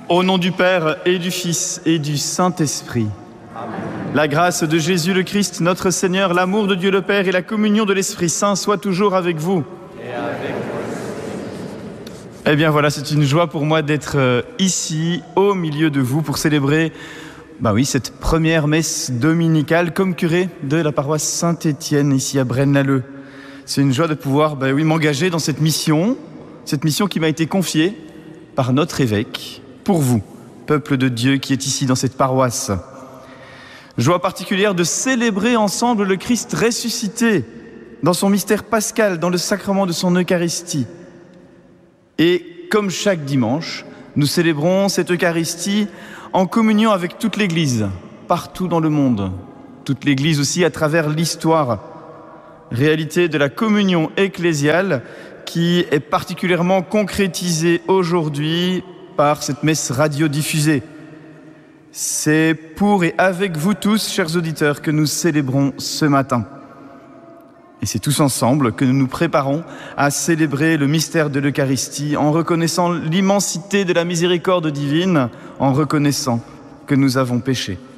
Au nom du Père et du Fils et du Saint-Esprit. Amen. La grâce de Jésus le Christ, notre Seigneur, l'amour de Dieu le Père et la communion de l'Esprit Saint soient toujours avec vous. Et avec toi. Eh bien voilà, c'est une joie pour moi d'être ici, au milieu de vous, pour célébrer cette première messe dominicale comme curé de la paroisse Saint-Étienne, ici à Braine-l'Alleud. C'est une joie de pouvoir m'engager dans cette mission qui m'a été confiée par notre évêque, pour vous, peuple de Dieu qui est ici dans cette paroisse. Joie particulière de célébrer ensemble le Christ ressuscité dans son mystère pascal, dans le sacrement de son Eucharistie. Et comme chaque dimanche, nous célébrons cette Eucharistie en communion avec toute l'Église, partout dans le monde. Toute l'Église aussi à travers l'histoire. Réalité de la communion ecclésiale qui est particulièrement concrétisée aujourd'hui par cette messe radiodiffusée. C'est pour et avec vous tous, chers auditeurs, que nous célébrons ce matin. Et c'est tous ensemble que nous nous préparons à célébrer le mystère de l'Eucharistie en reconnaissant l'immensité de la miséricorde divine, en reconnaissant que nous avons péché.